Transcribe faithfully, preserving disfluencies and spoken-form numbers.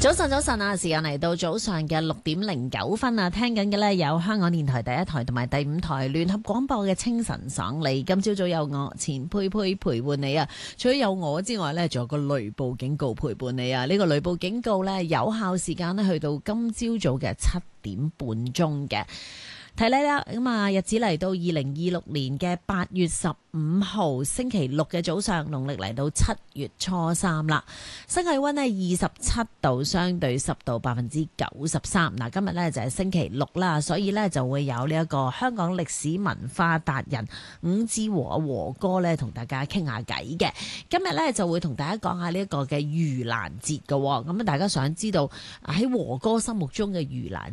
早晨，早晨啊！時間嚟到早上嘅六點零九分啊，聽緊嘅呢有香港電台第一台同埋第五台聯合廣播嘅清晨爽利。今朝早有我錢佩佩陪伴你啊！除咗有我之外呢，仲有個雷暴警告陪伴你啊！呢、這個雷暴警告呢，有效時間呢去到今朝早嘅七點半鐘嘅。睇你啦，咁啊日子嚟到二零二六年嘅八月十五號星期六嘅早上，農曆嚟到七月初三啦。新氣溫呢二十七度，相對濕度百分之九十三。嗱，今日呢就係星期六啦，所以呢就會有呢一個香港歷史文化達人伍志和和哥呢同大家傾下偈嘅。今日呢就會同大家講下呢一個嘅盂蘭節嘅。咁大家想知道喺和哥心目中嘅盂蘭